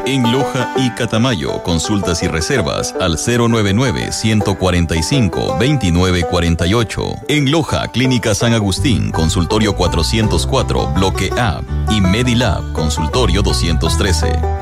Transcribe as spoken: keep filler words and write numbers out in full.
En Loja y Catamayo, consultas y reservas al cero nueve nueve, uno cuatro cinco, dos nueve cuatro ocho. En Loja, Clínica San Agustín, consultorio cuatrocientos cuatro, bloque A. Y Medilab, consultorio doscientos trece.